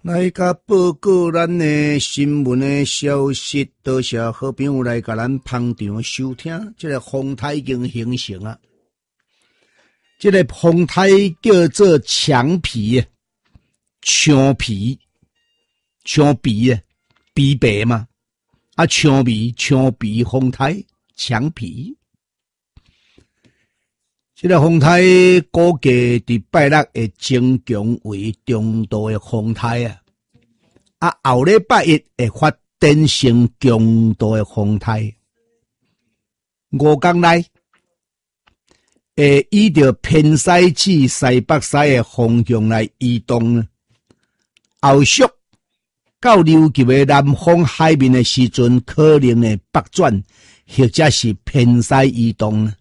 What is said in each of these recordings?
来甲报告咱的新闻的消息，多谢好朋友来甲咱捧场收听。这个风台已经形成啊，这个风台叫做墙皮、墙皮、墙皮啊，皮白嘛，啊墙皮风台墙皮。这个风台估计伫拜六会增强为中度的风台啊，后礼拜一会发展成强度的风台。5天内会依着偏西至西北西的方向来移动，后续到流入的南方海面的时阵，可能会北转或者是偏西移动。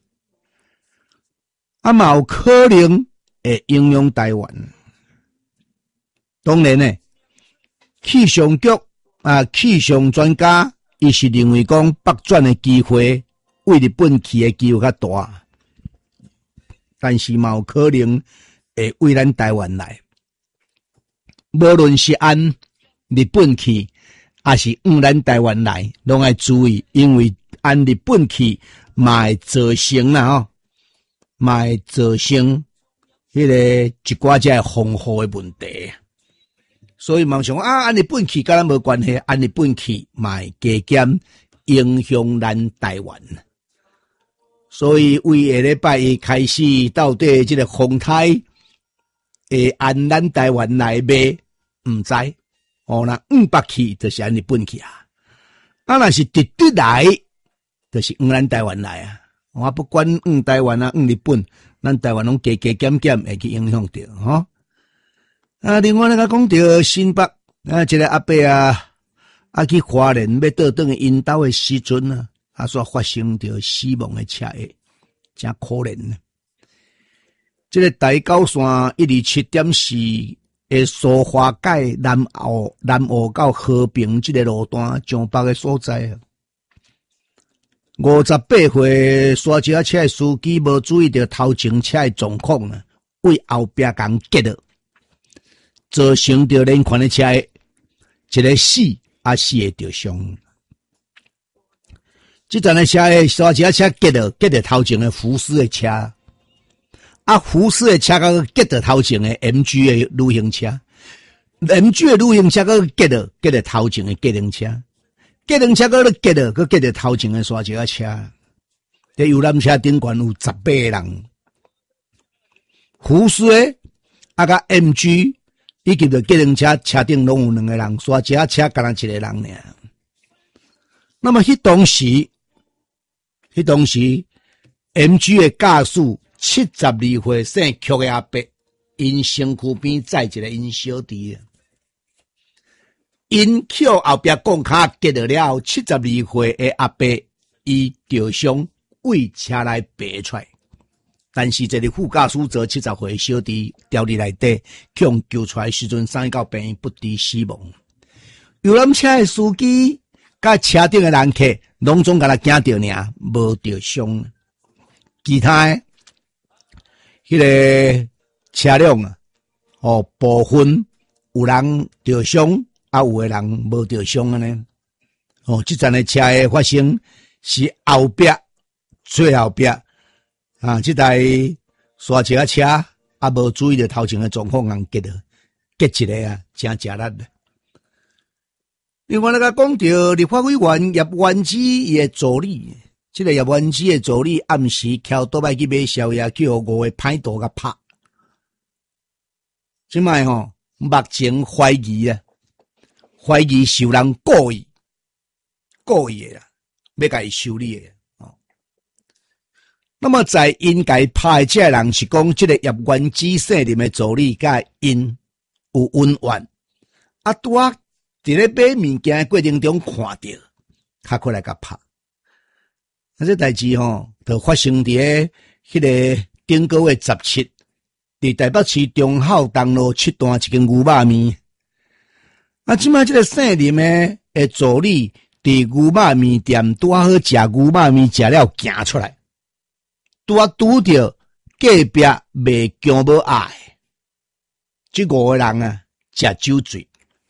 嘛有可能会影响台湾。当然呢，气象局气象专家伊是认为讲北转的机会为日本去的机会较大，但是嘛有可能会为咱台湾来。无论是按日本去，还是咱台湾来，拢要注意，因为按日本去嘛会造成啦吼。嘛会造成迄个一寡只防护的问题，所以嘛想按日本去跟咱无关系，按日本去嘛会加减影响咱台湾。所以为下礼拜一开始，到底这个风台会按咱台湾来买，唔知哦。那北去就是按日本去啊，若是直直来，就是咱台湾来啊。我不管台湾啊，日本，咱台湾拢加减减会去影响到吼。另外咧，讲到新北一个阿伯去花莲要倒转去因兜的时阵所发生着死亡的车祸，真可怜。这个台九线127.4的苏花界南澳到和平这个路段江北的所在58岁刷车车的司机无注意到头前车的状况为后壁共击到，造成着连环的车祸，一个死4个着伤。这阵的车祸刷车车击到头前的福斯的车，福斯的车甲击到头前的 MG 的旅行车，MG 的旅行车甲击到头前的机动车。机动车搁击到头前的刷车车，在游览车顶悬有18个人，福斯的甲 MG 以及着机动车车顶拢有2个人，刷车车敢若1个人尔。那么迄当时 MG 的驾驶72岁姓曲的阿伯，因身躯边载一个因小弟。因扣后壁杠卡跌到了72岁的阿伯，伊受伤为车内爬出来，但是这个副驾驶座70岁的小弟掉伫内底，强救出来时阵，3到病不治死亡。游览车的司机甲车顶的人客，拢总甲他惊到尔，无着伤。其他的迄个车辆部分有人着伤。有个人无着伤呢。这阵的车祸发生是后壁最后壁这台刷车车无注意到头前的状况，人击一个真吃力的。另外讲到立法委员叶元之伊的助理，这个叶元之的助理暗时翘倒摆去买宵夜，去互5个歹徒甲拍。即摆目前怀疑受人故意的要甲伊修理的那么在因甲伊拍的这个人是讲，这个叶元之姓林的助理甲因有恩怨，拄伫咧买物件的过程中看到，他过来甲拍。这代志就发生伫迄个顶个月17，伫台北市中孝东路7段一间牛肉面。即摆这个姓林的助理伫牛肉面店拄好食牛肉面，食了行出来，拄着隔壁卖姜母鸭的，这5个人食酒醉，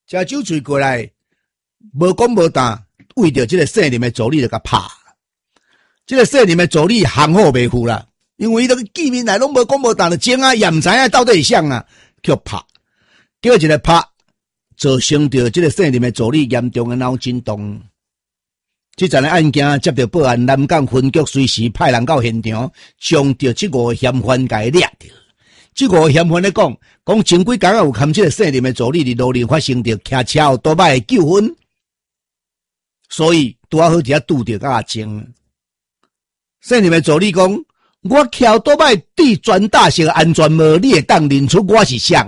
吃酒醉过来，无讲无答，为着这个姓林的助理就甲拍。这个姓林的助理行好袂赴啦，因为伊这个见面来拢无讲无答的精啊，也毋知影到底是啥啊，叫拍。叫一个拍，造成着这个姓林的助理严重的脑震荡。这阵的案件接到报案，南港分局随时派人到现场，将着这个嫌犯给抓着。这个嫌犯咧讲前几天有看这个姓林的助理伫路上发生着骑车后多摆的纠纷，所以拄好伫遐拄着甲阿静。姓林的助理讲，我骑多摆对全大型安全帽，你会当认出我是谁？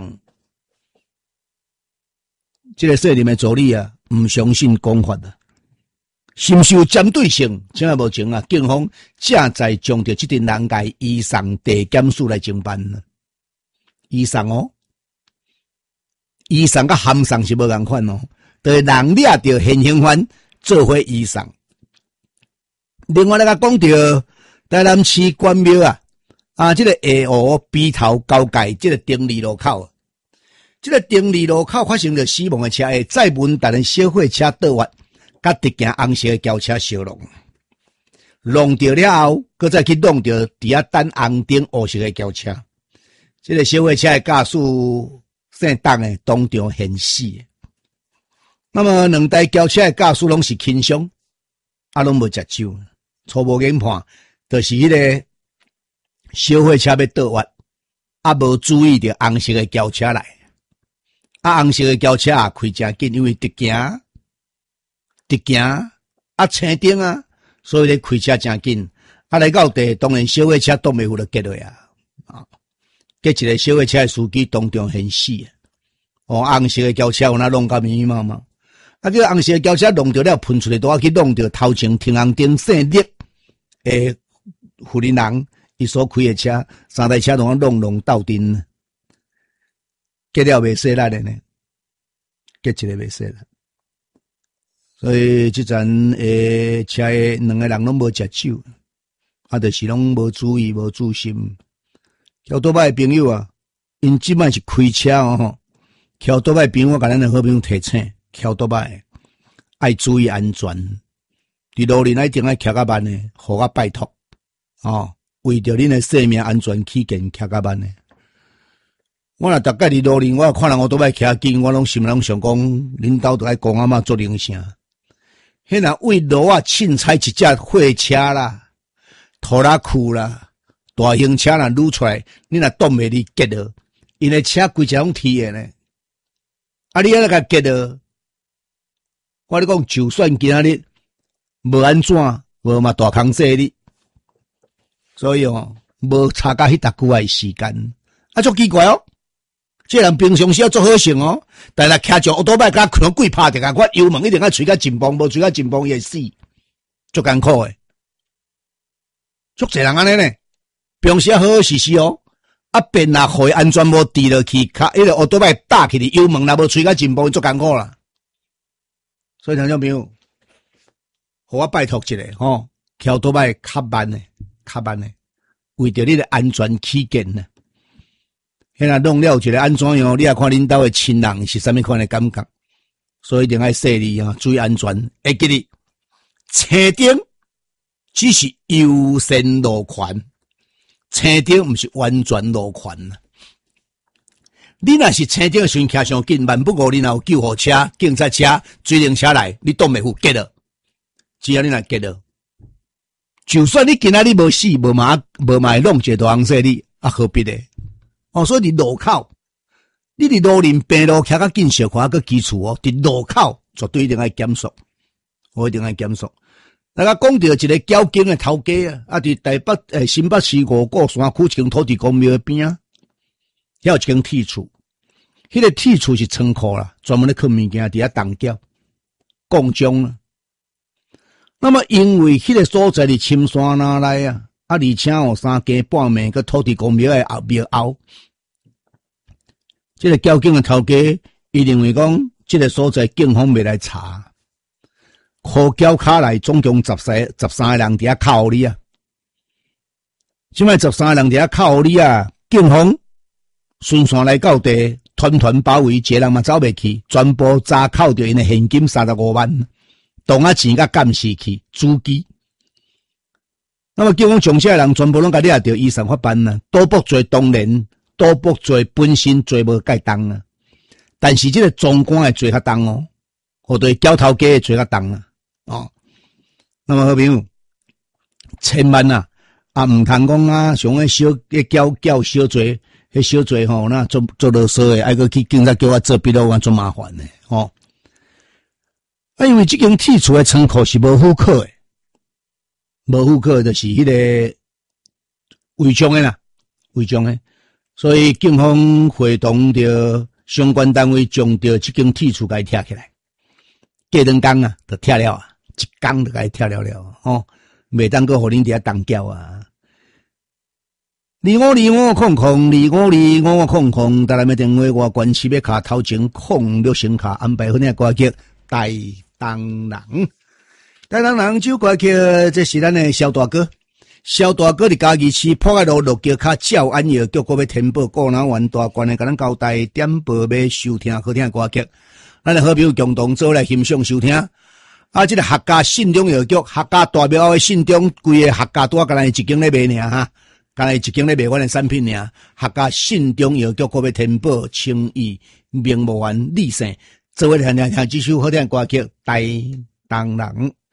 这个姓林的助理啊，唔相信讲法啊。是毋是有针对性？请无情啊！警方正在将着这阵人家移送地检署来侦办呢。移送哦，移送甲函送是无共款哦，就是人抓着现行犯做伙移送。另外来甲讲着台南市关庙这个下湖鼻头交界这个丁利路口，这个丁利路口发生着死亡的车下载文达的小货车倒滑。甲直行红色的轿车相撞，撞到了后，搁再去撞到伫遐等红灯黑色的轿车。这个小货车的驾驶姓董的当场现死。那么两台轿车的驾驶拢是轻伤，拢无接手。初步研判，就是迄个小货车要倒滑，无注意到红色的轿车来。红色的轿车开真紧，因为直行。青灯所以咧开车真紧，来到地当然小货车挡袂住就跌落结一个小货车的司机当场现死。红色的轿车有那弄到密密麻麻，叫红色的轿车弄到了喷出来，都去弄到头前停红灯姓聂诶负责人伊所开的车，三台车拢弄斗阵，结了袂使力的呢，结一个袂使力。所以这阵车的两个人拢无接手，就是拢无注意无注心。骑多摆的朋友因即摆是开车骑多摆朋友我甲咱的好朋友提醒，骑多摆爱注意安全，伫路面一定爱骑较慢的，互我拜托为着恁的生命安全起见，骑较慢的。我若逐摆伫路面，我看人多摆骑紧，我拢心内想讲，恁兜都爱讲阿妈做铃声。迄若为路凊彩一只货车啦、拖拉库啦、大型车若撸出来，你若挡袂离结了，因为车规只拢踢的呢。你还甲结了，我咧讲，就算今仔日无安怎，无嘛大空势你，所以无差甲迄搭久的时间，足奇怪哦。这人平常时要做好性但是骑着奥多摆甲可能鬼拍着我油门一定要吹甲紧绷，无吹甲紧绷伊会死，足艰苦诶。足侪人安尼呢，平时好好实施变若互伊安全帽滴落去，迄个奥多摆打起哩油门，若无吹甲紧绷，足艰苦啦。所以听众朋友，互我拜托一下骑奥多摆较慢诶，为着你的安全起见呢。迄若弄了一个安怎样？你也看恁兜的亲人是啥物款的感觉？所以一定要细腻注意安全。会记哩，青灯只是优先路权，青灯毋是完全路权。你若是青灯的时阵骑上紧，万不过你若有救护车、警察车、追灵车来，你挡袂住结了。只要你若结了，就算你今仔日无死，无嘛会弄一个大红色你何必呢？所以伫路口，你伫路面平路骑较紧小看个基础伫路口绝对一定要减速，一定要减速。大家讲到一个交警的头家伫台北新北市五股山区前土地公庙的边遐有一间铁厝，迄个铁厝是仓库啦，专门咧放物件，伫遐当缴公章啦。那么因为迄个所在伫深山哪来而且3更半暝个土地公庙的庙后。这个交警的头家，伊认为讲，这个所在警方未来查，靠脚卡来总共13个人伫遐靠你即摆13个人伫遐靠你警方顺线来到地， 团团包围，一个人嘛走袂去，全部查扣着因的现金35万，当啊钱甲监视器、主机。那么叫我从这人全部拢甲抓着，依上法办啊，赌博罪当然，赌博罪本身罪无介重啊，但是这个总管的罪较重哦，或对交头家的罪较重啊，哦。那么好朋友，千万啊，唔通讲啊，像迄小叫小罪，迄小罪吼，那做啰嗦的，爱个去警察叫我做笔录啊，做麻烦的，吼。啊，因为这间剔除的仓库是无户口的，无户口就是迄个违章的啦，违章的，所以警方会同着相关单位将着这间剔除给拆起来，过2天啊，就拆了啊。一天就该跳了吼，袂当个互恁伫遐当叫啊！2525空空，2525空空，台南的电话我关系要卡头前控6声卡安排好呢歌曲《大东人》，大东人这歌曲这是咱的萧大哥，萧大哥伫嘉义市破爱路路桥卡照安药局，要填报顾南园大关的，甲咱交代点播要收听好听的歌曲，咱的好朋友共同做来欣赏收听。啊，这个客家信中药局，客家大庙后的信中，规个客家多干来一间咧卖尔哈，干来一间咧卖阮的产品尔。客家信中药局可要填报清义名无完利胜，做伙听这首好听的歌曲《大东人》。